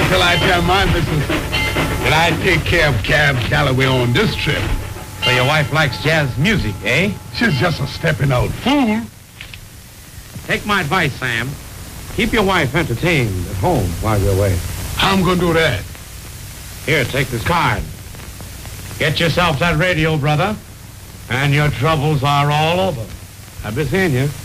till I tell my missus that I take care of Cab Calloway on this trip. So your wife likes jazz music, eh? She's just a stepping out fool. Take my advice, Sam. Keep your wife entertained at home while you're away. How I'm gonna do that? Here, take this card. Get yourself that radio, brother, and your troubles are all over. I'll be seeing you.